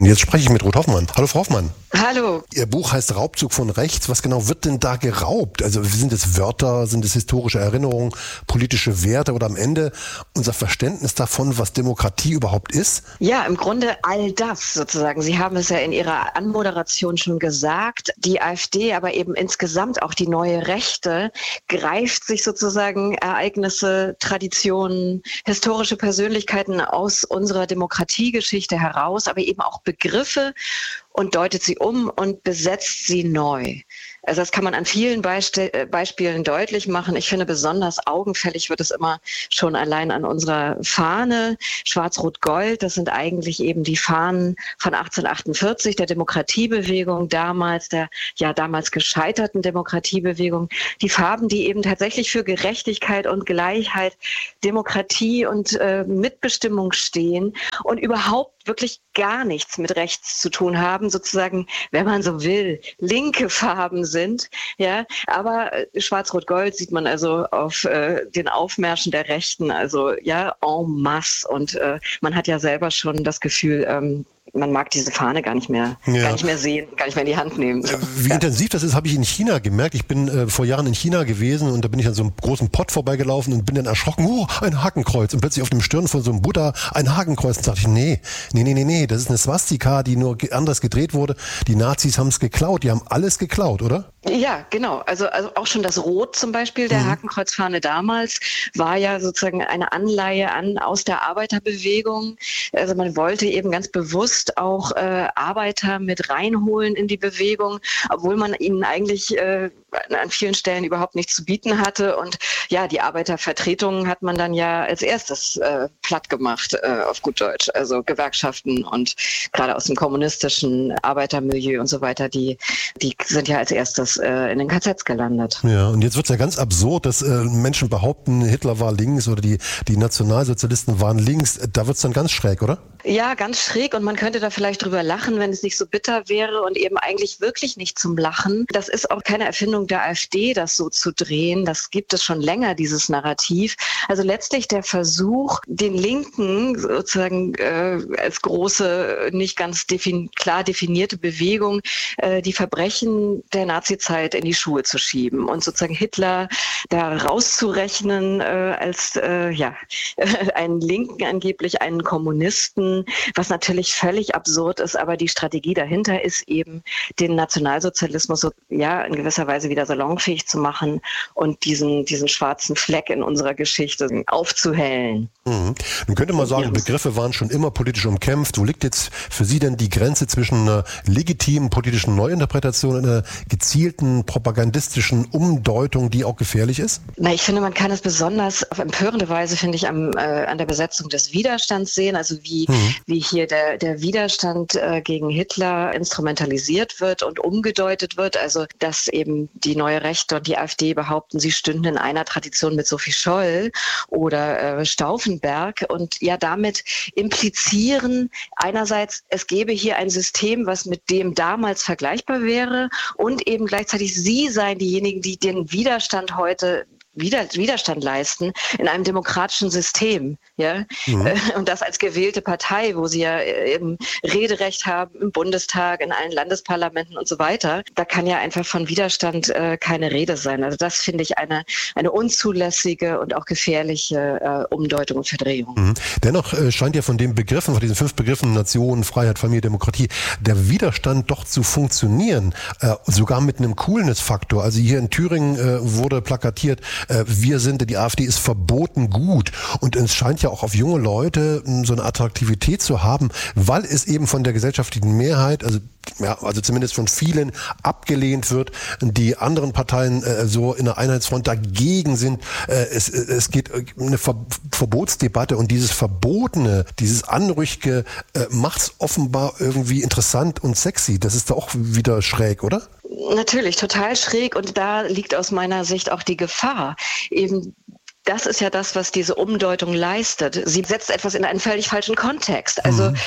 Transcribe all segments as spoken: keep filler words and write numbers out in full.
Und jetzt spreche ich mit Ruth Hoffmann. Hallo Frau Hoffmann. Hallo. Ihr Buch heißt Raubzug von rechts. Was genau wird denn da geraubt? Also sind es Wörter, sind es historische Erinnerungen, politische Werte oder am Ende unser Verständnis davon, was Demokratie überhaupt ist? Ja, im Grunde all das sozusagen. Sie haben es ja in Ihrer Anmoderation schon gesagt. Die AfD, aber eben insgesamt auch die neue Rechte, greift sich sozusagen Ereignisse, Traditionen, historische Persönlichkeiten aus unserer Demokratiegeschichte heraus, aber eben auch Begriffe und deutet sie um und besetzt sie neu. Also das kann man an vielen Beisp- Beispielen deutlich machen. Ich finde, besonders augenfällig wird es immer schon allein an unserer Fahne. Schwarz-Rot-Gold, das sind eigentlich eben die Fahnen von achtzehnhundertachtundvierzig, der Demokratiebewegung damals, der ja damals gescheiterten Demokratiebewegung. Die Farben, die eben tatsächlich für Gerechtigkeit und Gleichheit, Demokratie und äh, Mitbestimmung stehen und überhaupt wirklich gar nichts mit rechts zu tun haben, sozusagen, wenn man so will, linke Farben sind, ja, aber äh, Schwarz-Rot-Gold sieht man also auf äh, den Aufmärschen der Rechten, also ja, en masse, und äh, man hat ja selber schon das Gefühl, ähm, man mag diese Fahne gar nicht mehr, ja. gar nicht mehr sehen, gar nicht mehr in die Hand nehmen. Wie ja. intensiv das ist, habe ich in China gemerkt. Ich bin äh, vor Jahren in China gewesen und da bin ich an so einem großen Pott vorbeigelaufen und bin dann erschrocken, oh, ein Hakenkreuz. Und plötzlich auf dem Stirn von so einem Buddha ein Hakenkreuz. Und dachte ich, nee, nee, nee, nee, nee, das ist eine Swastika, die nur anders gedreht wurde. Die Nazis haben es geklaut, die haben alles geklaut, oder? Ja, genau. Also, also auch schon das Rot zum Beispiel der mhm. Hakenkreuzfahne damals war ja sozusagen eine Anleihe an aus der Arbeiterbewegung. Also man wollte eben ganz bewusst auch äh, Arbeiter mit reinholen in die Bewegung, obwohl man ihnen eigentlich äh, an vielen Stellen überhaupt nichts zu bieten hatte. Und ja, die Arbeitervertretungen hat man dann ja als erstes äh, platt gemacht, äh, auf gut Deutsch. Also Gewerkschaften und gerade aus dem kommunistischen Arbeitermilieu und so weiter, die, die sind ja als erstes äh, in den K Zs gelandet. Ja, und jetzt wird es ja ganz absurd, dass äh, Menschen behaupten, Hitler war links oder die, die Nationalsozialisten waren links. Da wird es dann ganz schräg, oder? Ja, ganz schräg, und man könnte da vielleicht drüber lachen, wenn es nicht so bitter wäre und eben eigentlich wirklich nicht zum Lachen. Das ist auch keine Erfindung der AfD, das so zu drehen. Das gibt es schon länger, dieses Narrativ. Also letztlich der Versuch, den Linken sozusagen äh, als große, nicht ganz defin- klar definierte Bewegung, äh, die Verbrechen der Nazizeit in die Schuhe zu schieben und sozusagen Hitler da rauszurechnen äh, als äh, ja einen Linken, angeblich einen Kommunisten, was natürlich völlig absurd ist, aber die Strategie dahinter ist eben, den Nationalsozialismus so, ja, in gewisser Weise wieder salonfähig zu machen und diesen, diesen schwarzen Fleck in unserer Geschichte aufzuhellen. Mhm. Nun könnte man sagen, Begriffe waren schon immer politisch umkämpft. Wo liegt jetzt für Sie denn die Grenze zwischen einer legitimen politischen Neuinterpretation und einer gezielten propagandistischen Umdeutung, die auch gefährlich ist? Na, ich finde, man kann es besonders auf empörende Weise, finde ich, am, äh, an der Besetzung des Widerstands sehen, also wie mhm. wie hier der, der Widerstand äh, gegen Hitler instrumentalisiert wird und umgedeutet wird. Also dass eben die neue Rechte und die AfD behaupten, sie stünden in einer Tradition mit Sophie Scholl oder äh, Stauffenberg und ja damit implizieren einerseits, es gäbe hier ein System, was mit dem damals vergleichbar wäre, und eben gleichzeitig sie seien diejenigen, die den Widerstand heute Widerstand leisten in einem demokratischen System, ja, mhm. und das als gewählte Partei, wo sie ja eben Rederecht haben im Bundestag, in allen Landesparlamenten und so weiter. Da kann ja einfach von Widerstand äh, keine Rede sein. Also das finde ich eine eine unzulässige und auch gefährliche äh, Umdeutung und Verdrehung. Mhm. Dennoch äh, scheint ja von den Begriffen, von diesen fünf Begriffen Nation, Freiheit, Familie, Demokratie, der Widerstand doch zu funktionieren, äh, sogar mit einem Coolness-Faktor. Also hier in Thüringen äh, wurde plakatiert, wir sind, die AfD ist verboten gut, und es scheint ja auch auf junge Leute so eine Attraktivität zu haben, weil es eben von der gesellschaftlichen Mehrheit, also ja, also zumindest von vielen abgelehnt wird, die anderen Parteien äh, so in der Einheitsfront dagegen sind. Äh, es, es geht eine Ver- Verbotsdebatte, und dieses Verbotene, dieses Anrüchige äh, macht es offenbar irgendwie interessant und sexy. Das ist doch auch wieder schräg, oder? Natürlich, total schräg, und da liegt aus meiner Sicht auch die Gefahr. Eben das ist ja das, was diese Umdeutung leistet. Sie setzt etwas in einen völlig falschen Kontext. Also mhm.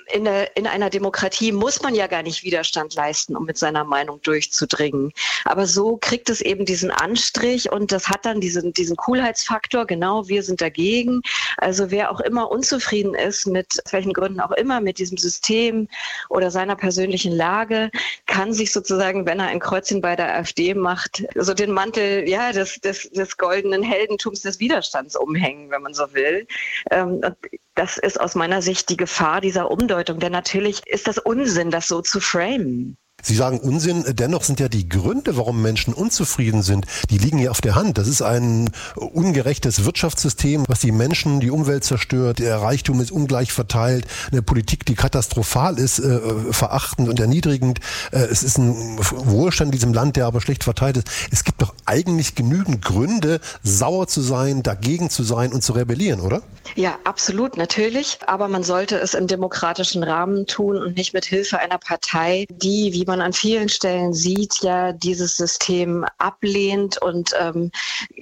in, der, in einer Demokratie muss man ja gar nicht Widerstand leisten, um mit seiner Meinung durchzudringen. Aber so kriegt es eben diesen Anstrich und das hat dann diesen, diesen Coolheitsfaktor, genau, wir sind dagegen. Also wer auch immer unzufrieden ist, mit welchen Gründen auch immer, mit diesem System oder seiner persönlichen Lage, kann sich sozusagen, wenn er ein Kreuzchen bei der AfD macht, so den Mantel ja, des, des, des goldenen Heldentums des Widerstands umhängen, wenn man so will. Ähm, und das ist aus meiner Sicht die Gefahr dieser Umdeutung, denn natürlich ist das Unsinn, das so zu framen. Sie sagen Unsinn, dennoch sind ja die Gründe, warum Menschen unzufrieden sind, die liegen ja auf der Hand. Das ist ein ungerechtes Wirtschaftssystem, was die Menschen, die Umwelt zerstört, der Reichtum ist ungleich verteilt, eine Politik, die katastrophal ist, äh, verachtend und erniedrigend. Äh, es ist ein Wohlstand in diesem Land, der aber schlecht verteilt ist. Es gibt doch eigentlich genügend Gründe, sauer zu sein, dagegen zu sein und zu rebellieren, oder? Ja, absolut, natürlich. Aber man sollte es im demokratischen Rahmen tun und nicht mit Hilfe einer Partei, die, wie man an vielen Stellen sieht, ja dieses System ablehnt und ähm,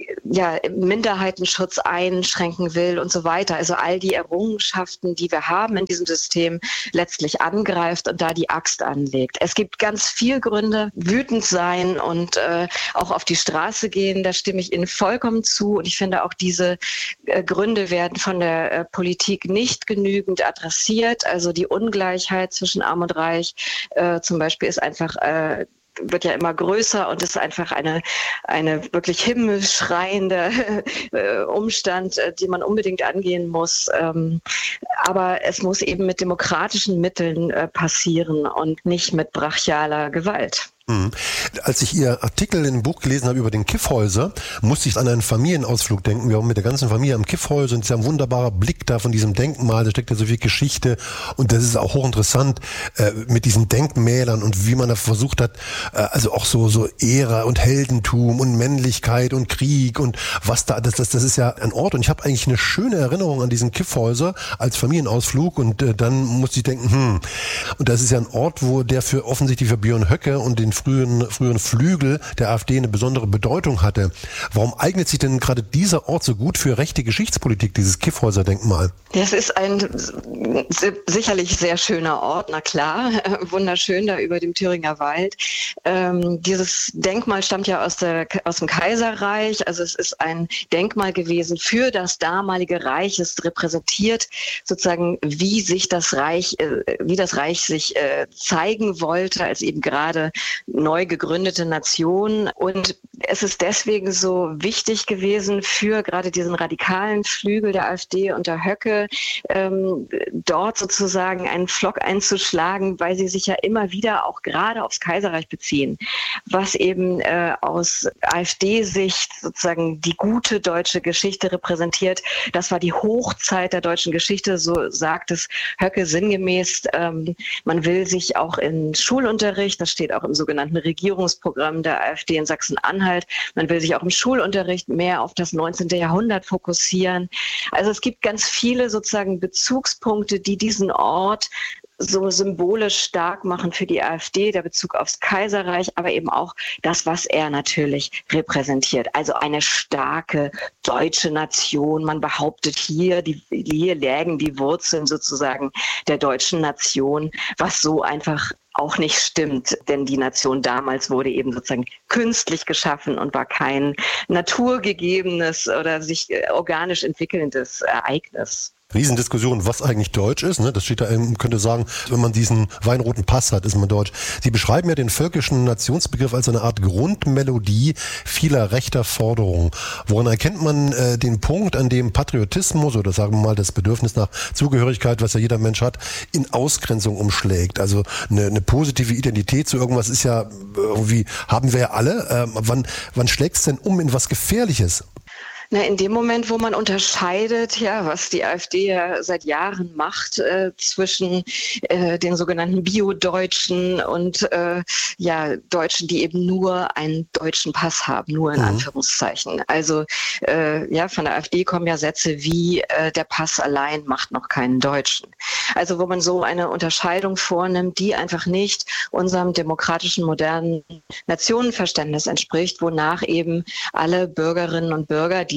ja Minderheitenschutz einschränken will und so weiter. Also all die Errungenschaften, die wir haben in diesem System, letztlich angreift und da die Axt anlegt. Es gibt ganz viele Gründe, wütend sein und äh, auch auf die Straße gehen. Da stimme ich Ihnen vollkommen zu. Und ich finde auch diese äh, Gründe werden von der äh, Politik nicht genügend adressiert. Also die Ungleichheit zwischen Arm und Reich äh, zum Beispiel ist einfach äh, wird ja immer größer und ist einfach eine eine wirklich himmelschreiende äh, Umstand, äh, die man unbedingt angehen muss. Ähm, aber es muss eben mit demokratischen Mitteln äh, passieren und nicht mit brachialer Gewalt. Mhm. Als ich Ihr Artikel in dem Buch gelesen habe über den Kiffhäuser, musste ich an einen Familienausflug denken. Wir waren mit der ganzen Familie am Kiffhäuser und es ist ja ein wunderbarer Blick da von diesem Denkmal, da steckt ja so viel Geschichte und das ist auch hochinteressant äh, mit diesen Denkmälern und wie man da versucht hat, äh, also auch so so Ehre und Heldentum und Männlichkeit und Krieg und was da, das, das, das ist ja ein Ort und ich habe eigentlich eine schöne Erinnerung an diesen Kiffhäuser als Familienausflug und äh, dann musste ich denken, hm, und das ist ja ein Ort, wo der für offensichtlich für Björn Höcke und den frühen, frühen Flügel der AfD eine besondere Bedeutung hatte. Warum eignet sich denn gerade dieser Ort so gut für rechte Geschichtspolitik, dieses Kiffhäuser-Denkmal? Das ist ein sicherlich sehr schöner Ort, na klar, wunderschön da über dem Thüringer Wald. Ähm, dieses Denkmal stammt ja aus, der, aus dem Kaiserreich, also es ist ein Denkmal gewesen für das damalige Reich. Es repräsentiert sozusagen, wie sich das Reich, äh, wie das Reich sich äh, zeigen wollte, als eben gerade neu gegründete Nation. Und es ist deswegen so wichtig gewesen für gerade diesen radikalen Flügel der AfD unter Höcke, ähm, dort sozusagen einen Pflock einzuschlagen, weil sie sich ja immer wieder auch gerade aufs Kaiserreich beziehen, was eben äh, aus AfD-Sicht sozusagen die gute deutsche Geschichte repräsentiert. Das war die Hochzeit der deutschen Geschichte, so sagt es Höcke sinngemäß. Ähm, man will sich auch in Schulunterricht, das steht auch im sogenannten Regierungsprogramm der AfD in Sachsen-Anhalt, man will sich auch im Schulunterricht mehr auf das neunzehnte Jahrhundert fokussieren. Also es gibt ganz viele sozusagen Bezugspunkte, die diesen Ort so symbolisch stark machen für die AfD, der Bezug aufs Kaiserreich, aber eben auch das, was er natürlich repräsentiert. Also eine starke deutsche Nation. Man behauptet hier, die, hier lägen die Wurzeln sozusagen der deutschen Nation, was so einfach auch nicht stimmt, denn die Nation damals wurde eben sozusagen künstlich geschaffen und war kein naturgegebenes oder sich organisch entwickelndes Ereignis. Riesendiskussion, was eigentlich Deutsch ist. Ne? Das steht da, man könnte sagen, wenn man diesen weinroten Pass hat, ist man Deutsch. Sie beschreiben ja den völkischen Nationsbegriff als eine Art Grundmelodie vieler rechter Forderungen. Woran erkennt man äh, den Punkt, an dem Patriotismus oder sagen wir mal das Bedürfnis nach Zugehörigkeit, was ja jeder Mensch hat, in Ausgrenzung umschlägt? Also eine, eine positive Identität zu irgendwas ist ja irgendwie, haben wir ja alle. Ähm, wann, wann schlägt es denn um in was Gefährliches? Na, in dem Moment, wo man unterscheidet, ja, was die AfD ja seit Jahren macht, äh, zwischen äh, den sogenannten Bio-Deutschen und äh, ja Deutschen, die eben nur einen deutschen Pass haben, nur in mhm. Anführungszeichen. Also äh, ja, von der AfD kommen ja Sätze wie äh, der Pass allein macht noch keinen Deutschen. Also wo man so eine Unterscheidung vornimmt, die einfach nicht unserem demokratischen, modernen Nationenverständnis entspricht, wonach eben alle Bürgerinnen und Bürger, die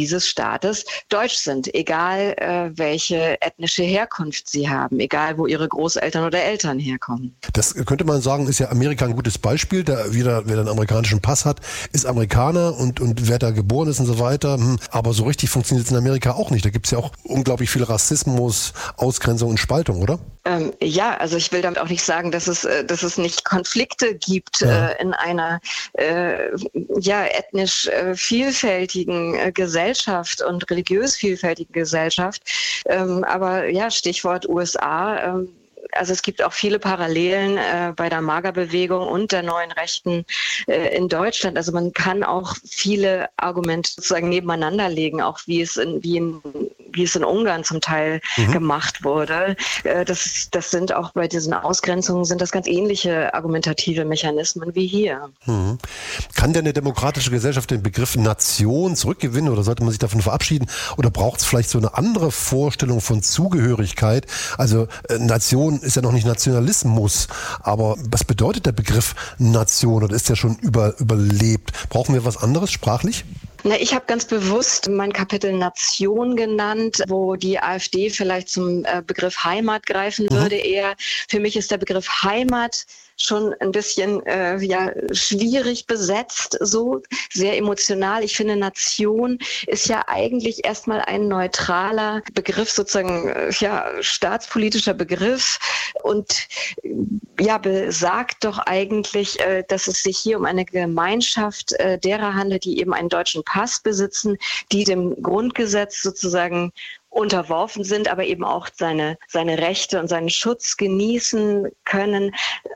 dieses Staates deutsch sind, egal äh, welche ethnische Herkunft sie haben, egal wo ihre Großeltern oder Eltern herkommen. Das könnte man sagen, ist ja Amerika ein gutes Beispiel. Da jeder, wer einen amerikanischen Pass hat, ist Amerikaner und, und wer da geboren ist und so weiter. Aber so richtig funktioniert es in Amerika auch nicht. Da gibt es ja auch unglaublich viel Rassismus, Ausgrenzung und Spaltung, oder? Ähm, ja, also ich will damit auch nicht sagen, dass es, äh, dass es nicht Konflikte gibt ja. äh, in einer äh, ja, ethnisch äh, vielfältigen äh, Gesellschaft und religiös vielfältigen Gesellschaft. Ähm, aber ja, Stichwort U S A. Ähm, Also es gibt auch viele Parallelen äh, bei der MAGA-Bewegung und der neuen Rechten äh, in Deutschland. Also man kann auch viele Argumente sozusagen nebeneinander legen, auch wie es in, wie in, wie es in Ungarn zum Teil mhm. gemacht wurde. Äh, das, das sind auch bei diesen Ausgrenzungen sind das ganz ähnliche argumentative Mechanismen wie hier. Mhm. Kann denn eine demokratische Gesellschaft den Begriff Nation zurückgewinnen oder sollte man sich davon verabschieden? Oder braucht es vielleicht so eine andere Vorstellung von Zugehörigkeit? Also äh, Nation ist ja noch nicht Nationalismus, aber was bedeutet der Begriff Nation oder ist der schon über, überlebt? Brauchen wir was anderes sprachlich? Na, ich habe ganz bewusst mein Kapitel Nation genannt, wo die AfD vielleicht zum äh, Begriff Heimat greifen mhm. würde eher. Für mich ist der Begriff Heimat schon ein bisschen äh, ja, schwierig besetzt, so sehr emotional. Ich finde, Nation ist ja eigentlich erstmal ein neutraler Begriff, sozusagen äh, ja, staatspolitischer Begriff und ja, besagt doch eigentlich, äh, dass es sich hier um eine Gemeinschaft äh, derer handelt, die eben einen deutschen Pass besitzen, die dem Grundgesetz sozusagen unterworfen sind, aber eben auch seine, seine Rechte und seinen Schutz genießen können.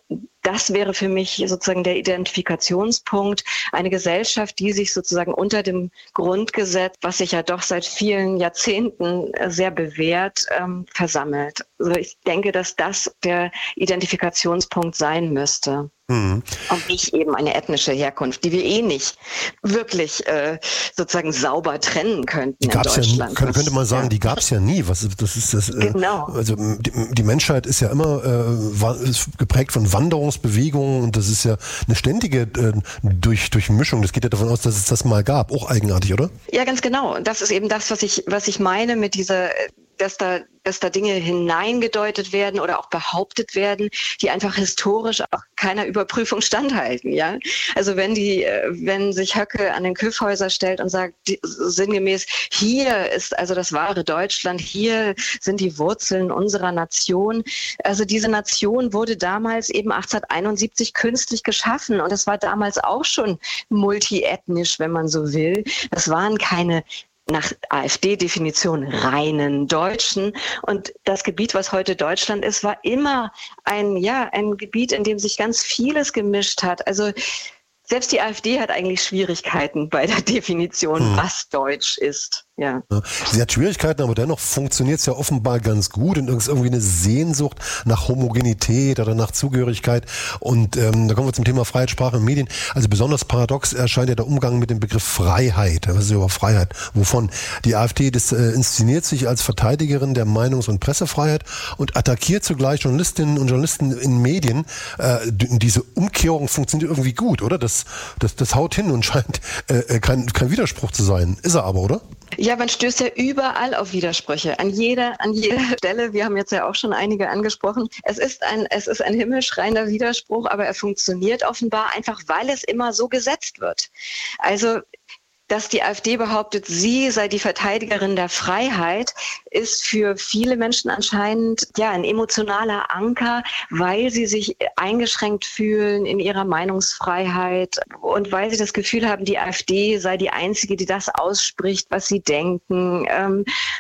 Das wäre für mich sozusagen der Identifikationspunkt. Eine Gesellschaft, die sich sozusagen unter dem Grundgesetz, was sich ja doch seit vielen Jahrzehnten sehr bewährt, ähm, versammelt. Also ich denke, dass das der Identifikationspunkt sein müsste. Mhm. Und nicht eben eine ethnische Herkunft, die wir eh nicht wirklich äh, sozusagen sauber trennen könnten die gab's in Deutschland. Ja, könnte man sagen, ja. die gab es ja nie. Was, das ist das, äh, genau. Also die, die Menschheit ist ja immer äh, ist geprägt von Wanderungsbewegungen und das ist ja eine ständige äh, durch, Durchmischung. Das geht ja davon aus, dass es das mal gab. Auch eigenartig, oder? Ja, ganz genau. Das ist eben das, was ich, was ich meine mit dieser, dass da dass da Dinge hineingedeutet werden oder auch behauptet werden, die einfach historisch auch keiner Überprüfung standhalten, ja. Also wenn die, wenn sich Höcke an den Kyffhäuser stellt und sagt, die, sinngemäß, hier ist also das wahre Deutschland, hier sind die Wurzeln unserer Nation. Also diese Nation wurde damals eben achtzehnhunderteinundsiebzig künstlich geschaffen und das war damals auch schon multiethnisch, wenn man so will. Das waren keine nach AfD-Definition reinen Deutschen. Und das Gebiet, was heute Deutschland ist, war immer ein, ja, ein Gebiet, in dem sich ganz vieles gemischt hat. Also selbst die AfD hat eigentlich Schwierigkeiten bei der Definition, hm. was Deutsch ist. Ja. Sie hat Schwierigkeiten, aber dennoch funktioniert es ja offenbar ganz gut und es ist irgendwie eine Sehnsucht nach Homogenität oder nach Zugehörigkeit. Und ähm, da kommen wir zum Thema Freiheit, Sprache und Medien. Also besonders paradox erscheint ja der Umgang mit dem Begriff Freiheit. Was ist überhaupt Freiheit? Wovon? Die AfD das, äh, inszeniert sich als Verteidigerin der Meinungs- und Pressefreiheit und attackiert zugleich Journalistinnen und Journalisten in Medien. Äh, diese Umkehrung funktioniert irgendwie gut, oder? Das, das, das haut hin und scheint äh, kein, kein Widerspruch zu sein. Ist er aber, oder? Ja, man stößt ja überall auf Widersprüche. An jeder, an jeder Stelle. Wir haben jetzt ja auch schon einige angesprochen. Es ist ein, es ist ein himmelschreiender Widerspruch, aber er funktioniert offenbar einfach, weil es immer so gesetzt wird. Also, dass die AfD behauptet, sie sei die Verteidigerin der Freiheit, ist für viele Menschen anscheinend ja ein emotionaler Anker, weil sie sich eingeschränkt fühlen in ihrer Meinungsfreiheit und weil sie das Gefühl haben, die AfD sei die einzige, die das ausspricht, was sie denken. Ähm,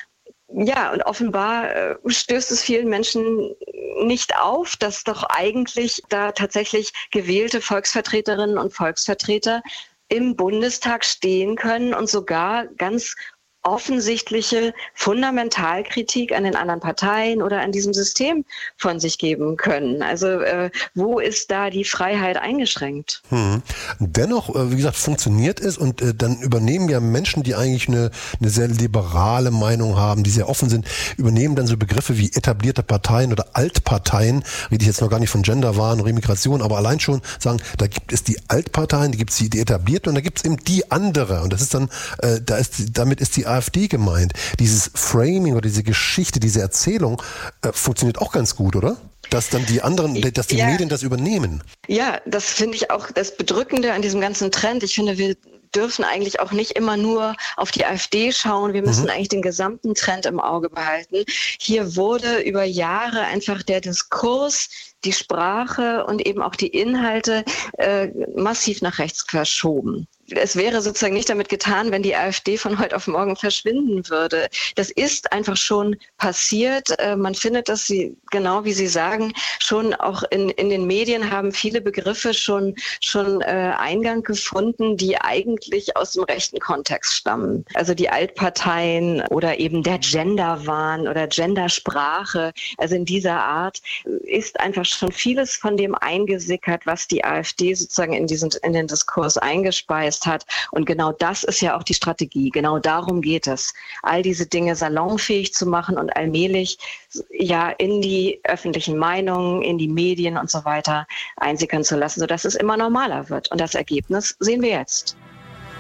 ja, und offenbar äh, stößt es vielen Menschen nicht auf, dass doch eigentlich da tatsächlich gewählte Volksvertreterinnen und Volksvertreter im Bundestag stehen können und sogar ganz offensichtliche Fundamentalkritik an den anderen Parteien oder an diesem System von sich geben können. Also äh, wo ist da die Freiheit eingeschränkt? Hm. Dennoch, äh, wie gesagt, funktioniert es und äh, dann übernehmen ja Menschen, die eigentlich eine, eine sehr liberale Meinung haben, die sehr offen sind, übernehmen dann so Begriffe wie etablierte Parteien oder Altparteien, rede ich jetzt noch gar nicht von Genderwahn, Remigration, aber allein schon sagen, da gibt es die Altparteien, da gibt es die, die etablierten und da gibt es eben die andere und das ist dann, äh, da ist, damit ist die AfD gemeint. Dieses Framing oder diese Geschichte, diese Erzählung äh, funktioniert auch ganz gut, oder? Dass dann die anderen, dass die ja. Medien das übernehmen. Ja, das finde ich auch das Bedrückende an diesem ganzen Trend. Ich finde, wir dürfen eigentlich auch nicht immer nur auf die AfD schauen. Wir müssen mhm. eigentlich den gesamten Trend im Auge behalten. Hier wurde über Jahre einfach der Diskurs, die Sprache und eben auch die Inhalte äh, massiv nach rechts verschoben. Es wäre sozusagen nicht damit getan, wenn die AfD von heute auf morgen verschwinden würde. Das ist einfach schon passiert. Man findet das, Sie, genau wie Sie sagen, schon auch in, in den Medien haben viele Begriffe schon, schon äh, Eingang gefunden, die eigentlich aus dem rechten Kontext stammen. Also die Altparteien oder eben der Genderwahn oder Gendersprache. Also in dieser Art ist einfach schon vieles von dem eingesickert, was die AfD sozusagen in diesen, in den Diskurs eingespeist hat. Und genau das ist ja auch die Strategie. Genau darum geht es, all diese Dinge salonfähig zu machen und allmählich ja in die öffentlichen Meinungen, in die Medien und so weiter einsickern zu lassen, sodass es immer normaler wird. Und das Ergebnis sehen wir jetzt.